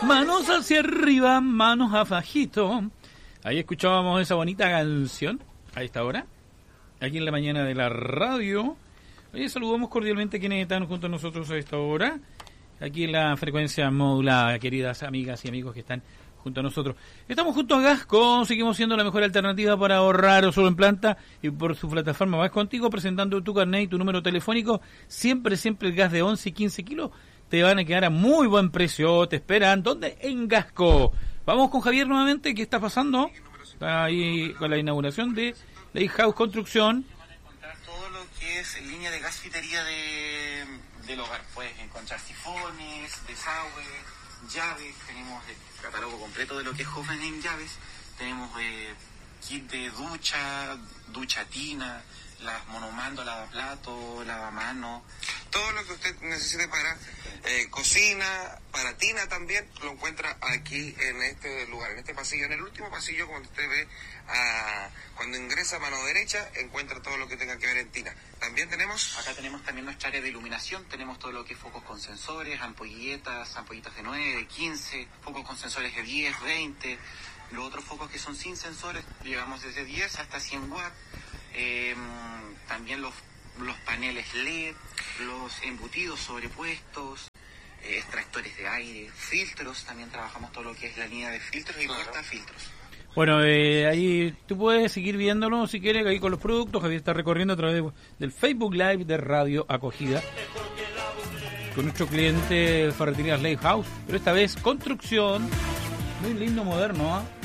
Manos hacia arriba, manos abajito. Ahí escuchábamos esa bonita canción a esta hora, aquí en la mañana de la radio. Oye, saludamos cordialmente a quienes están junto a nosotros a esta hora, aquí en la frecuencia modulada, queridas amigas y amigos que están junto a nosotros. Estamos junto a Gasco, seguimos siendo la mejor alternativa para ahorrar o solo en planta, y por su plataforma Vas Contigo, presentando tu carnet y tu número telefónico. Siempre el gas de 11 y 15 kilos te van a quedar a muy buen precio. Te esperan, ¿dónde? En Gasco. Vamos con Javier nuevamente. ¿Qué está pasando? Está ahí con la inauguración de Lighthouse Construcción. Todo lo que es línea de gasfitería del hogar. Puedes encontrar sifones, desagües, llaves. Tenemos el catálogo completo de lo que es Hoffenheim llaves. Tenemos kit de ducha tina, las monomando, lavaplato, lavamano. Todo lo que usted necesite para cocina, para tina también, lo encuentra aquí en este lugar, en este pasillo. En el último pasillo, cuando usted ve, cuando ingresa a mano derecha, encuentra todo lo que tenga que ver en tina. También acá tenemos también nuestra área de iluminación. Tenemos todo lo que es focos con sensores, ampollitas de 9, de 15, focos con sensores de 10, 20. Los otros focos que son sin sensores, llegamos desde 10 hasta 100 watts. También los paneles LED, los embutidos sobrepuestos, extractores de aire, filtros. También trabajamos todo lo que es la línea de filtros y portafiltros. Bueno, ahí tú puedes seguir viéndolo si quieres, ahí con los productos. Javier está recorriendo a través del Facebook Live de Radio Acogida con nuestro cliente Ferreterías Lighthouse, pero esta vez construcción. Muy lindo, moderno, ¿ah?